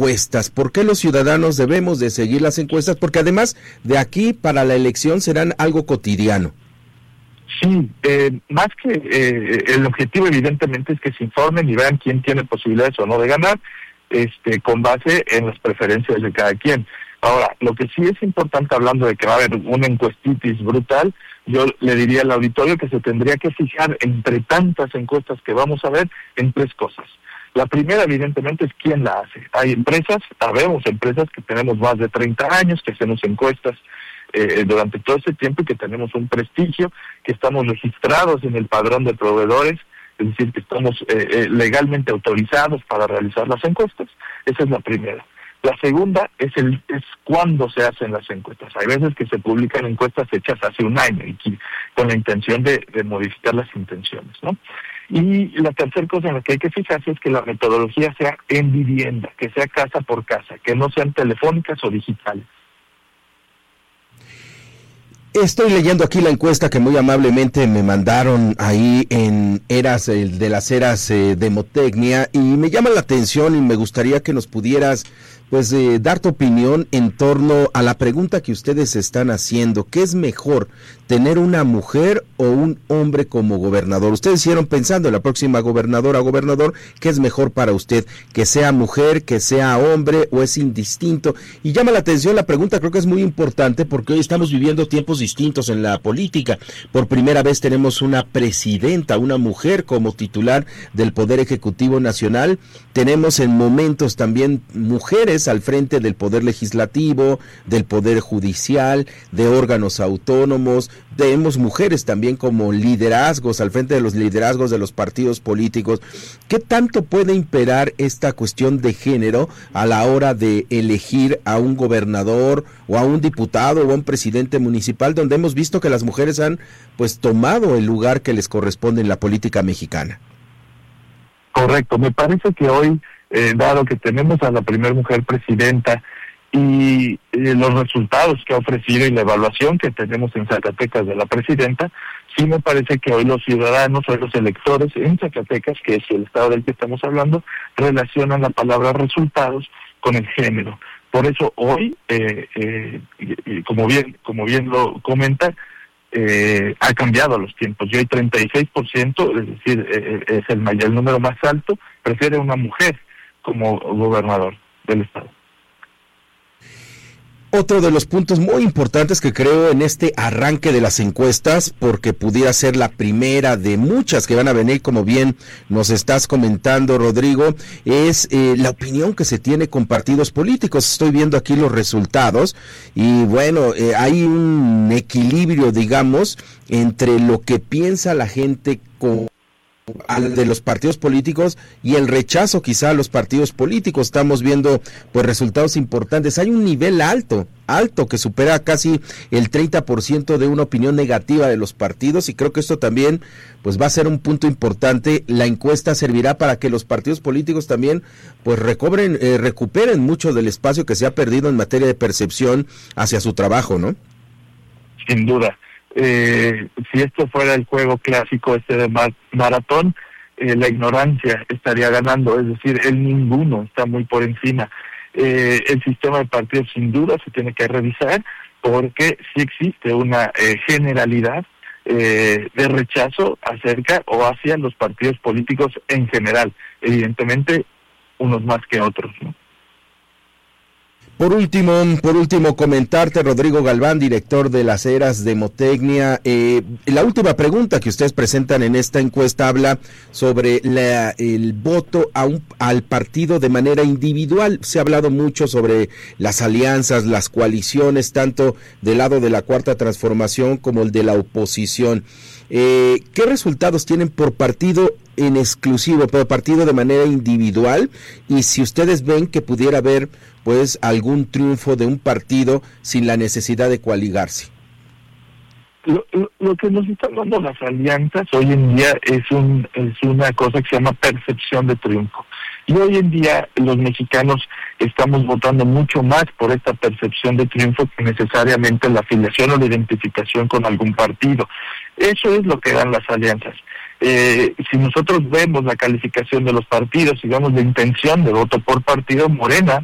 encuestas. ¿Por qué los ciudadanos debemos de seguir las encuestas? Porque además de aquí para la elección serán algo cotidiano. Sí, más que el objetivo evidentemente es que se informen y vean quién tiene posibilidades o no de ganar, con base en las preferencias de cada quien. Ahora, lo que sí es importante, hablando de que va a haber una encuestitis brutal, yo le diría al auditorio que se tendría que fijar entre tantas encuestas que vamos a ver en tres cosas. La primera, evidentemente, es quién la hace. Hay empresas, sabemos empresas que tenemos más de 30 años, que hacemos encuestas durante todo ese tiempo y que tenemos un prestigio, que estamos registrados en el padrón de proveedores, es decir, que estamos legalmente autorizados para realizar las encuestas. Esa es la primera. La segunda es cuándo se hacen las encuestas. Hay veces que se publican encuestas hechas hace un año y con la intención de modificar las intenciones, ¿no? Y la tercera cosa en la que hay que fijarse es que la metodología sea en vivienda, que sea casa por casa, que no sean telefónicas o digitales. Estoy leyendo aquí la encuesta que muy amablemente me mandaron ahí en de las eras de Motecnia, y me llama la atención y me gustaría que nos pudieras dar tu opinión en torno a la pregunta que ustedes están haciendo. ¿Qué es mejor, tener una mujer o un hombre como gobernador? Ustedes hicieron pensando en la próxima gobernadora o gobernador, ¿qué es mejor para usted? ¿Que sea mujer, que sea hombre, o es indistinto? Y llama la atención la pregunta, creo que es muy importante porque hoy estamos viviendo tiempos distintos en la política. Por primera vez tenemos una presidenta, una mujer como titular del Poder Ejecutivo Nacional. Tenemos en momentos también mujeres al frente del Poder Legislativo, del Poder Judicial, de órganos autónomos. Tenemos mujeres también como liderazgos, al frente de los liderazgos de los partidos políticos. ¿Qué tanto puede imperar esta cuestión de género a la hora de elegir a un gobernador o a un diputado o a un presidente municipal, donde hemos visto que las mujeres han tomado el lugar que les corresponde en la política mexicana? Correcto, me parece que hoy, dado que tenemos a la primera mujer presidenta y los resultados que ha ofrecido y la evaluación que tenemos en Zacatecas de la presidenta, sí me parece que hoy los ciudadanos, hoy los electores en Zacatecas, que es el estado del que estamos hablando, relacionan la palabra resultados con el género. Por eso hoy, como bien lo comenta, ha cambiado los tiempos. Y hoy 36%, es decir, es el número más alto, prefiere una mujer como gobernador del estado. Otro de los puntos muy importantes que creo en este arranque de las encuestas, porque pudiera ser la primera de muchas que van a venir, como bien nos estás comentando, Rodrigo, es la opinión que se tiene con partidos políticos. Estoy viendo aquí los resultados y hay un equilibrio, digamos, entre lo que piensa la gente de los partidos políticos y el rechazo quizá a los partidos políticos. Estamos viendo resultados importantes. Hay un nivel alto que supera casi el 30% de una opinión negativa de los partidos, y creo que esto también va a ser un punto importante. La encuesta servirá para que los partidos políticos también recuperen mucho del espacio que se ha perdido en materia de percepción hacia su trabajo, ¿no? Sin duda. Si esto fuera el juego clásico de maratón, la ignorancia estaría ganando, es decir, el ninguno está muy por encima. El sistema de partidos sin duda se tiene que revisar, porque sí existe una generalidad de rechazo acerca o hacia los partidos políticos en general, evidentemente unos más que otros, ¿no? Por último, comentarte, Rodrigo Galván, director de las eras de Motecnia. La última pregunta que ustedes presentan en esta encuesta habla sobre el voto al partido de manera individual. Se ha hablado mucho sobre las alianzas, las coaliciones, tanto del lado de la Cuarta Transformación como el de la oposición. ¿Qué resultados tienen por partido en exclusivo, por partido de manera individual? Y si ustedes ven que pudiera haber algún triunfo de un partido sin la necesidad de coaligarse. Lo que nos están dando las alianzas hoy en día es una cosa que se llama percepción de triunfo. Y hoy en día los mexicanos estamos votando mucho más por esta percepción de triunfo que necesariamente la afiliación o la identificación con algún partido. Eso es lo que dan las alianzas. Si nosotros vemos la calificación de los partidos y vemos la intención de voto por partido, Morena